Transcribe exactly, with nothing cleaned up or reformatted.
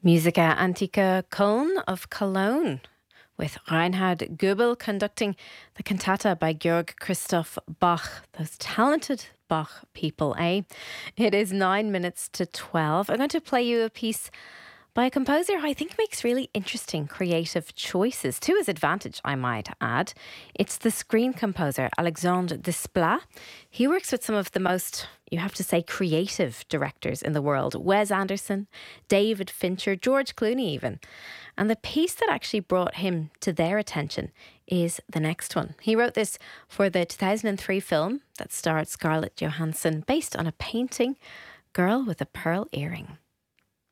Musica Antica Köln of Cologne, with Reinhard Goebel conducting the cantata by Georg Christoph Bach. Those talented Bach people, eh? It is nine minutes to twelve. I'm going to play you a piece by a composer who I think makes really interesting creative choices, to his advantage, I might add. It's the screen composer Alexandre Desplat. He works with some of the most, you have to say, creative directors in the world. Wes Anderson, David Fincher, George Clooney even. And the piece that actually brought him to their attention is the next one. He wrote this for the two thousand three film that starred Scarlett Johansson, based on a painting, Girl with a Pearl Earring.